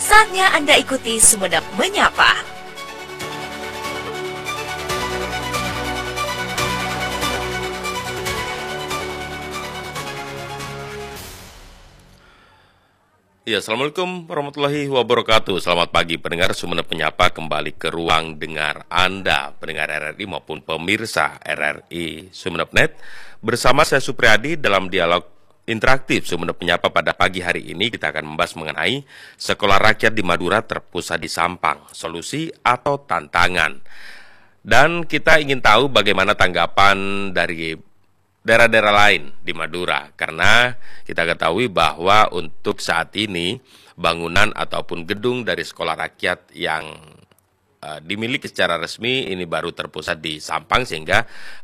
Saatnya Anda ikuti Sumenep Menyapa. Ya, Assalamualaikum warahmatullahi wabarakatuh. Selamat pagi pendengar Sumenep Menyapa, kembali ke ruang dengar Anda, pendengar RRI maupun pemirsa RRI Sumenep.net. Bersama saya Supriyadi dalam dialog interaktif Sumenep Menyapa pada pagi hari ini kita akan membahas mengenai sekolah rakyat di Madura terpusat di Sampang, solusi atau tantangan. Dan kita ingin tahu bagaimana tanggapan dari daerah-daerah lain di Madura, karena kita ketahui bahwa untuk saat ini bangunan ataupun gedung dari sekolah rakyat yang dimiliki secara resmi ini baru terpusat di Sampang, sehingga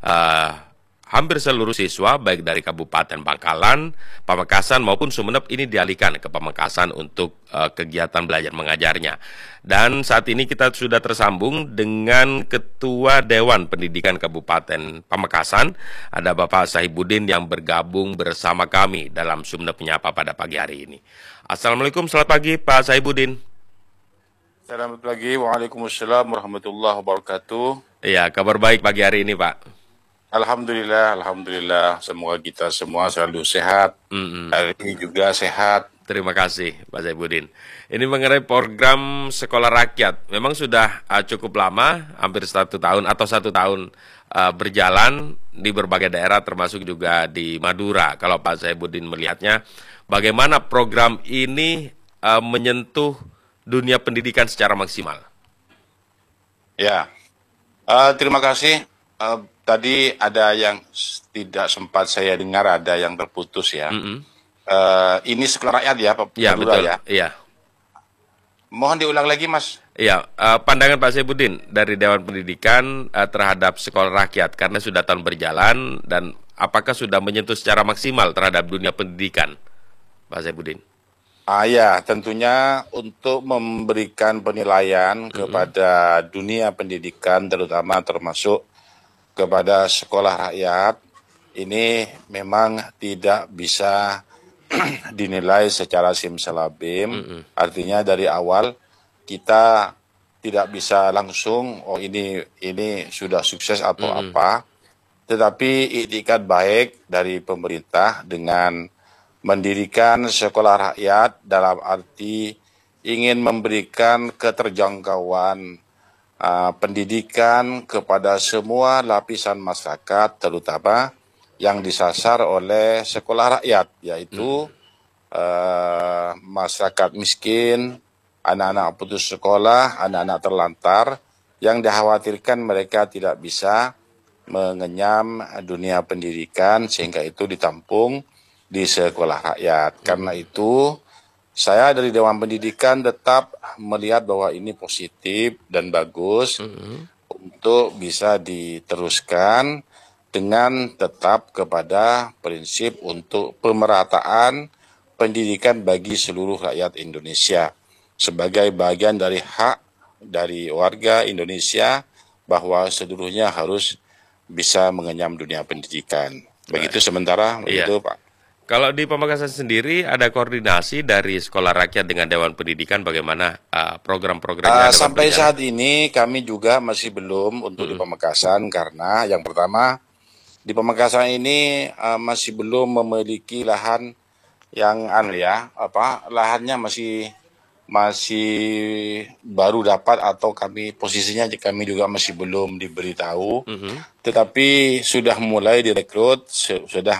hampir seluruh siswa baik dari Kabupaten Bangkalan, Pamekasan maupun Sumenep ini dialihkan ke Pamekasan untuk kegiatan belajar mengajarnya. Dan saat ini kita sudah tersambung dengan Ketua Dewan Pendidikan Kabupaten Pamekasan, ada Bapak Sahibuddin yang bergabung bersama kami dalam Sumenep Menyapa pada pagi hari ini. Assalamualaikum, selamat pagi Pak Sahibuddin. Selamat pagi, waalaikumsalam warahmatullahi wabarakatuh. Iya, kabar baik pagi hari ini Pak. Alhamdulillah. Semoga kita semua selalu sehat. Hari ini juga sehat. Terima kasih Pak Sahibuddin. Ini mengenai program sekolah rakyat, memang sudah cukup lama, hampir 1 tahun atau 1 tahun berjalan di berbagai daerah, termasuk juga di Madura. Kalau Pak Sahibuddin melihatnya, bagaimana program ini menyentuh dunia pendidikan secara maksimal? Ya, terima kasih. Tadi ada yang tidak sempat saya dengar, ada yang terputus ya. Ini sekolah rakyat ya, Pak? Iya, betul. Ya? Iya. Mohon diulang lagi, Mas. Iya, pandangan Pak Sahibuddin dari Dewan Pendidikan terhadap sekolah rakyat, karena sudah tahun berjalan, dan apakah sudah menyentuh secara maksimal terhadap dunia pendidikan, Pak Sahibuddin? Ya, tentunya untuk memberikan penilaian kepada dunia pendidikan, terutama termasuk kepada sekolah rakyat, ini memang tidak bisa dinilai secara simsalabim. Artinya dari awal kita tidak bisa langsung ini sudah sukses atau apa. Tetapi itikad baik dari pemerintah dengan mendirikan sekolah rakyat dalam arti ingin memberikan keterjangkauan pendidikan kepada semua lapisan masyarakat, terutama yang disasar oleh sekolah rakyat, yaitu masyarakat miskin, anak-anak putus sekolah, anak-anak terlantar, yang dikhawatirkan mereka tidak bisa mengenyam dunia pendidikan, sehingga itu ditampung di sekolah rakyat. Karena itu saya dari Dewan Pendidikan tetap melihat bahwa ini positif dan bagus untuk bisa diteruskan dengan tetap kepada prinsip untuk pemerataan pendidikan bagi seluruh rakyat Indonesia sebagai bagian dari hak dari warga Indonesia bahwa seluruhnya harus bisa mengenyam dunia pendidikan. Begitu sementara, begitu Pak. Kalau di Pamekasan sendiri ada koordinasi dari sekolah rakyat dengan Dewan Pendidikan, bagaimana program-programnya? Sampai saat ini kami juga masih belum untuk di Pamekasan, karena yang pertama di Pamekasan ini masih belum memiliki lahan yang lahannya masih baru dapat, atau posisinya kami juga masih belum diberitahu. Tetapi sudah mulai direkrut, sudah